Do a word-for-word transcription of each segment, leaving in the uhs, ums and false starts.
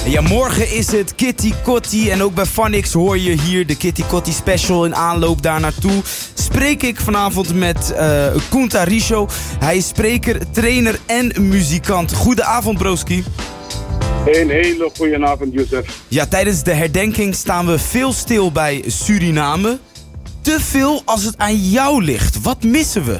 Ja, morgen is het Kitty Kotti en ook bij Phonix hoor je hier de Kitty Kotti special in aanloop daar naartoe. Spreek ik vanavond met uh, Koenta Richo. Hij is spreker, trainer en muzikant. Goedenavond, broski. Een hele goede avond, Youssef. Ja, tijdens de herdenking staan we veel stil bij Suriname. Te veel als het aan jou ligt. Wat missen we?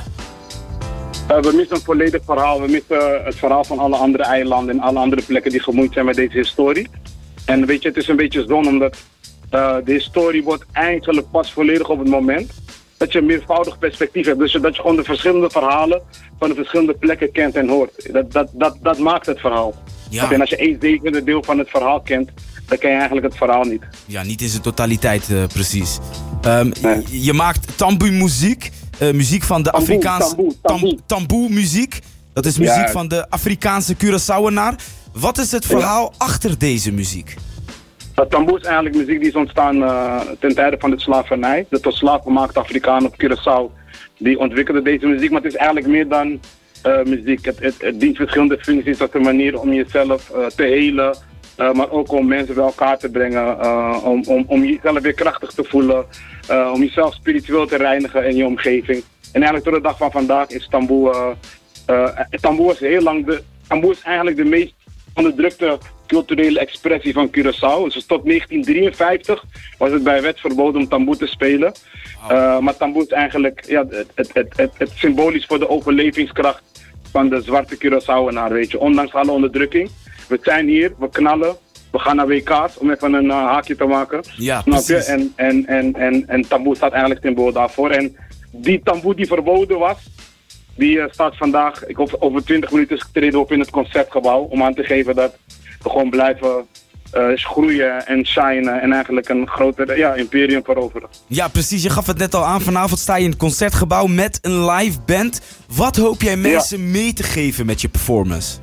Uh, we missen een volledig verhaal. We missen het verhaal van alle andere eilanden en alle andere plekken die gemoeid zijn met deze historie. En weet je, het is een beetje zonde omdat uh, de historie wordt eigenlijk pas volledig op het moment dat je een meervoudig perspectief hebt. Dus dat je gewoon de verschillende verhalen van de verschillende plekken kent en hoort. Dat, dat, dat, dat maakt het verhaal. Ja. En als je één zevende deel van het verhaal kent, dan ken je eigenlijk het verhaal niet. Ja, niet in zijn totaliteit uh, precies. Um, Nee. Je maakt tamboe muziek. Uh, muziek van de Tamboe, Afrikaanse... tamboe, tamboe. tamboe muziek. Dat is muziek Ja. van de Afrikaanse Curaçaoenaar. Wat is het verhaal achter deze muziek? Uh, tamboe is eigenlijk muziek die is ontstaan uh, ten tijde van de slavernij. De tot slaaf gemaakte Afrikanen op Curaçao die ontwikkelden deze muziek. Maar het is eigenlijk meer dan uh, muziek. Het, het, het dient verschillende functies als een manier om jezelf uh, te helen. Uh, maar ook om mensen bij elkaar te brengen. Uh, om, om, om jezelf weer krachtig te voelen. Uh, om jezelf spiritueel te reinigen in je omgeving. En eigenlijk tot de dag van vandaag is tamboe... Uh, uh, tamboe is heel lang de... Tamboe is eigenlijk de meest onderdrukte culturele expressie van Curaçao. Dus tot negentien drieënvijftig was het bij wet verboden om tamboe te spelen. Uh, maar tamboe is eigenlijk ja, het, het, het, het, het symbolisch voor de overlevingskracht van de zwarte Curaçaoenaar, weet je. Ondanks alle onderdrukking. We zijn hier, we knallen, we gaan naar W K's om even een uh, haakje te maken. Ja, Snap je? precies. En, en, en, en, en tamboe staat eigenlijk symbool daarvoor. En die tamboe die verboden was, die uh, staat vandaag, ik hoop over twintig minuten treden we op in het Concertgebouw. Om aan te geven dat we gewoon blijven uh, groeien en shinen en eigenlijk een groter ja, imperium veroveren. Ja, precies. Je gaf het net al aan. Vanavond sta je in het Concertgebouw met een live band. Wat hoop jij mensen ja. mee te geven met je performance?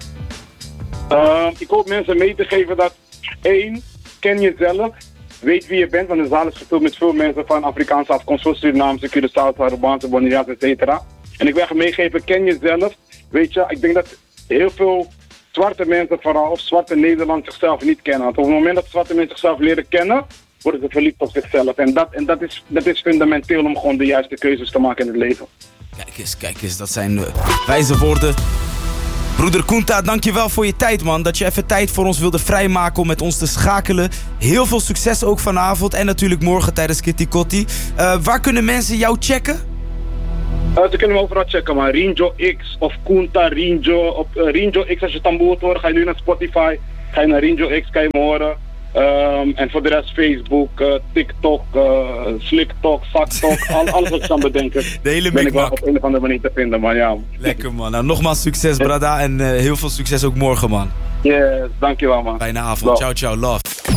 Uh, ik hoop mensen mee te geven dat, één, ken jezelf, weet wie je bent, want de zaal is gevuld met veel mensen van Afrikaanse afkomst, zoals Surinaamse, Curaçao, Arubaanse, Bonaireaanse, et cetera. En ik wil echt meegeven, ken jezelf, weet je, ik denk dat heel veel zwarte mensen vooral, of zwarte Nederlanders zichzelf niet kennen. Want op het moment dat zwarte mensen zichzelf leren kennen, worden ze verliefd op zichzelf. En dat, en dat, is, dat is fundamenteel om gewoon de juiste keuzes te maken in het leven. Kijk eens, kijk eens, dat zijn uh, wijze woorden. Broeder Koenta, dankjewel voor je tijd, man. Dat je even tijd voor ons wilde vrijmaken om met ons te schakelen. Heel veel succes ook vanavond en natuurlijk morgen tijdens Kitty Kotti. Uh, waar kunnen mensen jou checken? Uh, ze kunnen we overal checken, maar Rinjo X of Koenta Rinjo. Op uh, Rinjo X, als je tamboer hoort, ga je nu naar Spotify. Ga je naar Rinjo X, kan je me horen. Um, en voor de rest Facebook, uh, TikTok, uh, Sliktok, Zaktok, al, alles wat je kan bedenken. De hele ben ik wel mikmak. op een of andere manier te vinden, man. Ja. Lekker, man. Nou, nogmaals succes, brada. En uh, heel veel succes ook morgen, man. Yes, dankjewel, man. Fijne avond. Love. Ciao, ciao. Love.